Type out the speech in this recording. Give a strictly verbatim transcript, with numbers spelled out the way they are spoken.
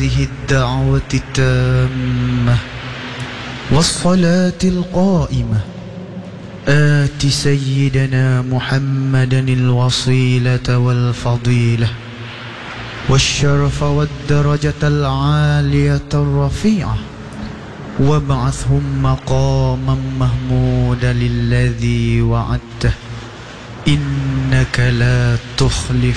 هذه الدعوة التامة والصلاة القائمة آت سيدنا محمدا الوصيلة والفضيلة والشرف والدرجة العالية الرفيعة وابعثهم مقاما محمودا الذي وعدته إنك لا تخلف